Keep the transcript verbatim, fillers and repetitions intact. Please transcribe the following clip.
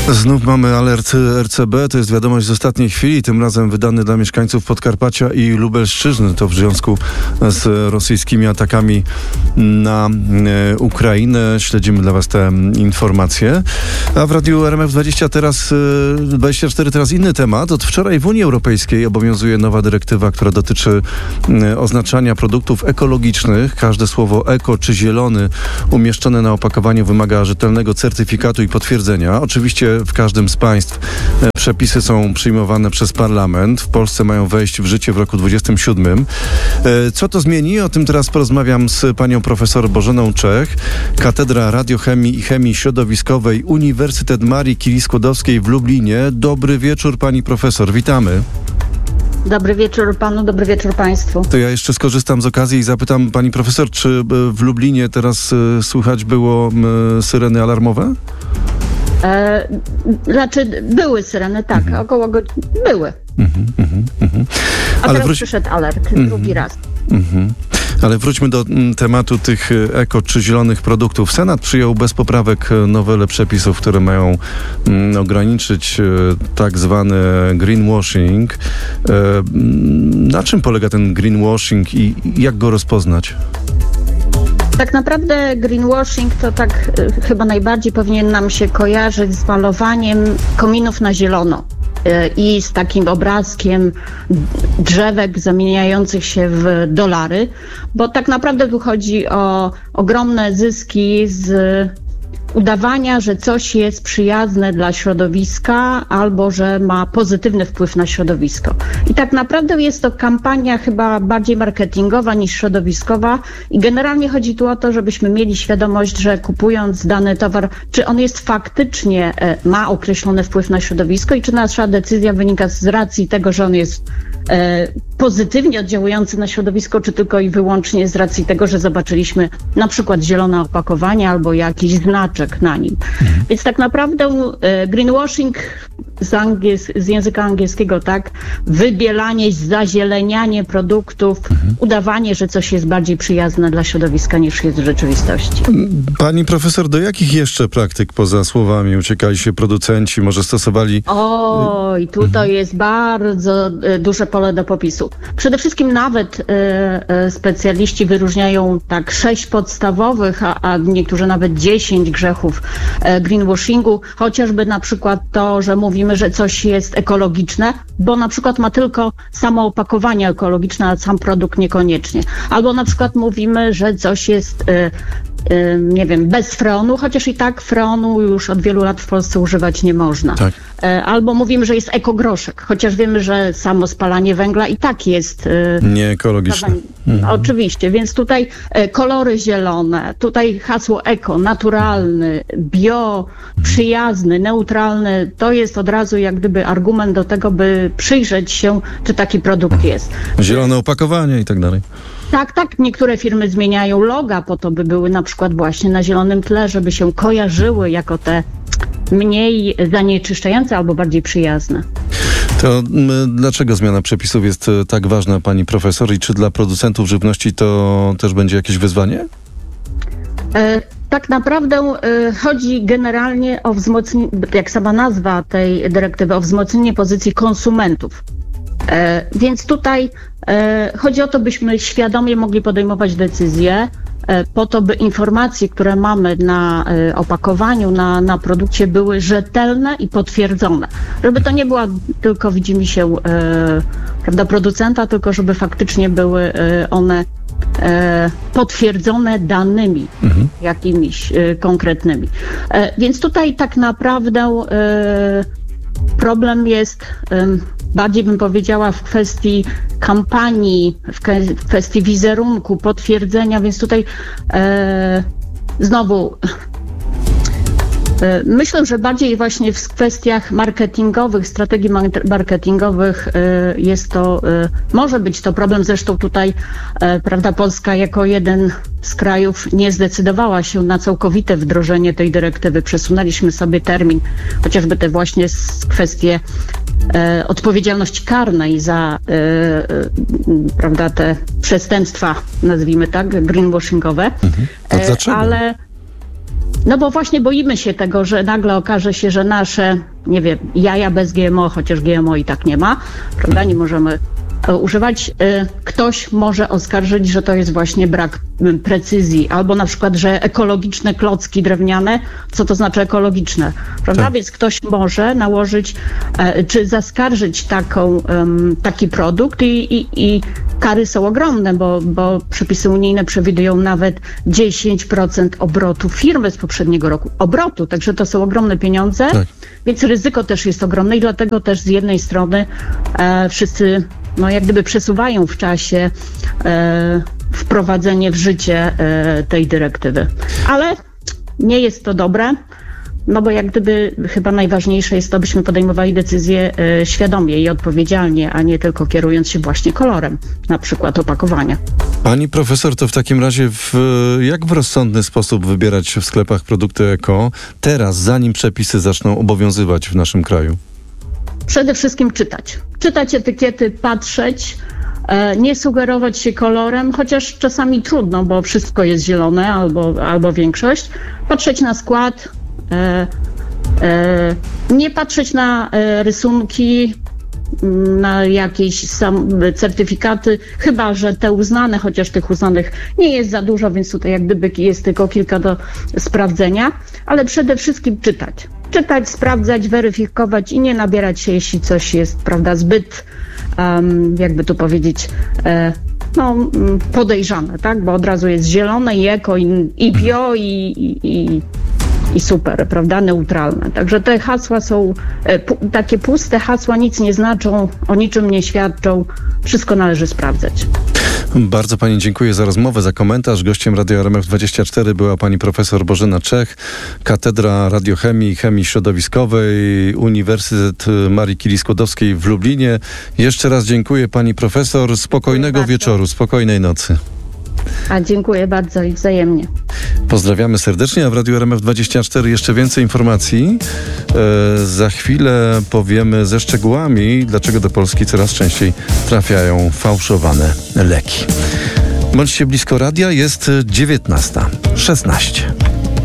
Znów mamy alert R C B, to jest wiadomość z ostatniej chwili, tym razem wydany dla mieszkańców Podkarpacia i Lubelszczyzny. To w związku z rosyjskimi atakami na e, Ukrainę. Śledzimy dla Was te informacje. A w Radiu R M F dwadzieścia teraz, e, dwadzieścia cztery teraz inny temat. Od wczoraj w Unii Europejskiej obowiązuje nowa dyrektywa, która dotyczy e, oznaczania produktów ekologicznych. Każde słowo eko czy zielony umieszczone na opakowaniu wymaga rzetelnego certyfikatu i potwierdzenia. Oczywiście w każdym z państw przepisy są przyjmowane przez parlament. W Polsce mają wejść w życie w roku dwudziestym siódmym. Co to zmieni? O tym teraz porozmawiam z panią profesor Bożeną Czech, Katedra Radiochemii i Chemii Środowiskowej, Uniwersytet Marii Curie-Skłodowskiej w Lublinie. Dobry wieczór, pani profesor. Witamy. Dobry wieczór panu, dobry wieczór państwu. To ja jeszcze skorzystam z okazji i zapytam pani profesor, czy w Lublinie teraz słychać było syreny alarmowe? E, znaczy były syreny, tak, mhm. około godziny były. Mhm, mhm, mhm. A Ale teraz wróć... przyszedł alert, mhm. drugi raz. Mhm. Ale wróćmy do m, tematu tych eko czy zielonych produktów. Senat przyjął bez poprawek nowelę przepisów, które mają m, ograniczyć e, tak zwany greenwashing. E, na czym polega ten greenwashing i jak go rozpoznać? Tak naprawdę greenwashing to tak y, chyba najbardziej powinien nam się kojarzyć z malowaniem kominów na zielono y, i z takim obrazkiem drzewek zamieniających się w dolary, bo tak naprawdę tu chodzi o ogromne zyski z udawania, że coś jest przyjazne dla środowiska albo że ma pozytywny wpływ na środowisko. I tak naprawdę jest to kampania chyba bardziej marketingowa niż środowiskowa i generalnie chodzi tu o to, żebyśmy mieli świadomość, że kupując dany towar, czy on jest faktycznie, ma określony wpływ na środowisko i czy nasza decyzja wynika z racji tego, że on jest e, pozytywnie oddziałujący na środowisko, czy tylko i wyłącznie z racji tego, że zobaczyliśmy na przykład zielone opakowanie albo jakiś znaczek na nim. Mhm. Więc tak naprawdę e, greenwashing z, angiels- z języka angielskiego, tak, wybielanie, zazielenianie produktów, mhm. udawanie, że coś jest bardziej przyjazne dla środowiska niż jest w rzeczywistości. Pani profesor, do jakich jeszcze praktyk poza słowami uciekali się producenci, może stosowali? Oj, tutaj mhm. jest bardzo e, duże pole do popisu. Przede wszystkim nawet e, e, specjaliści wyróżniają tak sześć podstawowych, a, a niektórzy nawet dziesięć grzechów e, greenwashingu, chociażby na przykład to, że mówimy, że coś jest ekologiczne, bo na przykład ma tylko samo opakowanie ekologiczne, a sam produkt niekoniecznie. Albo na przykład mówimy, że coś jest e, nie wiem, bez freonu, chociaż i tak freonu już od wielu lat w Polsce używać nie można. Tak. Albo mówimy, że jest ekogroszek, chociaż wiemy, że samo spalanie węgla i tak jest nieekologiczne. Mhm. Oczywiście, więc tutaj kolory zielone, tutaj hasło eko, naturalny, bio, przyjazny, neutralny, to jest od razu jak gdyby argument do tego, by przyjrzeć się, czy taki produkt jest. Zielone opakowanie i tak dalej. Tak, tak. Niektóre firmy zmieniają loga po to, by były na przykład właśnie na zielonym tle, żeby się kojarzyły jako te mniej zanieczyszczające albo bardziej przyjazne. To dlaczego zmiana przepisów jest tak ważna, pani profesor? I czy dla producentów żywności to też będzie jakieś wyzwanie? E, tak naprawdę e, chodzi generalnie o wzmocnienie, jak sama nazwa tej dyrektywy, o wzmocnienie pozycji konsumentów. E, więc tutaj e, chodzi o to, byśmy świadomie mogli podejmować decyzje e, po to, by informacje, które mamy na e, opakowaniu, na, na produkcie były rzetelne i potwierdzone. Żeby to nie była tylko widzimisię e, prawda, producenta, tylko żeby faktycznie były e, one e, potwierdzone danymi mhm. jakimiś e, konkretnymi. E, więc tutaj tak naprawdę e, problem jest e, bardziej bym powiedziała w kwestii kampanii, w, ke- w kwestii wizerunku, potwierdzenia, więc tutaj e, znowu e, myślę, że bardziej właśnie w kwestiach marketingowych, strategii marketingowych e, jest to, e, może być to problem, zresztą tutaj e, prawda, Polska jako jeden z krajów nie zdecydowała się na całkowite wdrożenie tej dyrektywy. Przesunęliśmy sobie termin, chociażby te właśnie kwestie E, odpowiedzialności karnej za e, e, prawda, te przestępstwa, nazwijmy tak, greenwashingowe. Mhm. A dlaczego? E, ale No bo właśnie boimy się tego, że nagle okaże się, że nasze, nie wiem, jaja bez G M O, chociaż G M O i tak nie ma, prawda, nie możemy używać, ktoś może oskarżyć, że to jest właśnie brak precyzji, albo na przykład, że ekologiczne klocki drewniane, co to znaczy ekologiczne, prawda? Tak. Więc ktoś może nałożyć, czy zaskarżyć taką, taki produkt i, i, i kary są ogromne, bo, bo przepisy unijne przewidują nawet dziesięć procent obrotu firmy z poprzedniego roku. Obrotu, także to są ogromne pieniądze, tak. Więc ryzyko też jest ogromne i dlatego też z jednej strony e, wszyscy no jak gdyby przesuwają w czasie e, wprowadzenie w życie e, tej dyrektywy. Ale nie jest to dobre, no bo jak gdyby chyba najważniejsze jest to, byśmy podejmowali decyzje e, świadomie i odpowiedzialnie, a nie tylko kierując się właśnie kolorem, na przykład opakowania. Pani profesor, to w takim razie w, jak w rozsądny sposób wybierać w sklepach produkty eko teraz, zanim przepisy zaczną obowiązywać w naszym kraju? Przede wszystkim czytać. Czytać etykiety, patrzeć, e, nie sugerować się kolorem, chociaż czasami trudno, bo wszystko jest zielone albo, albo większość. Patrzeć na skład, e, e, nie patrzeć na e, rysunki, na jakieś sam, certyfikaty, chyba że te uznane, chociaż tych uznanych nie jest za dużo, więc tutaj jak gdyby jest tylko kilka do sprawdzenia, ale przede wszystkim czytać. Czytać, sprawdzać, weryfikować i nie nabierać się, jeśli coś jest, prawda, zbyt, um, jakby tu powiedzieć, e, no, podejrzane, tak? Bo od razu jest zielone i eko, i, i bio, i, i, i, i super, prawda, neutralne. Także te hasła są e, pu- takie puste hasła, nic nie znaczą, o niczym nie świadczą, wszystko należy sprawdzać. Bardzo pani dziękuję za rozmowę, za komentarz. Gościem Radia R M F dwadzieścia cztery była pani profesor Bożena Czech, Katedra Radiochemii i Chemii Środowiskowej, Uniwersytet Marii Curie-Skłodowskiej w Lublinie. Jeszcze raz dziękuję pani profesor. Spokojnego wieczoru, spokojnej nocy. A dziękuję bardzo i wzajemnie. Pozdrawiamy serdecznie, a w Radiu R M F dwadzieścia cztery jeszcze więcej informacji. E, za chwilę powiemy ze szczegółami, dlaczego do Polski coraz częściej trafiają fałszowane leki. Bądźcie blisko radia, jest dziewiętnasta szesnaście.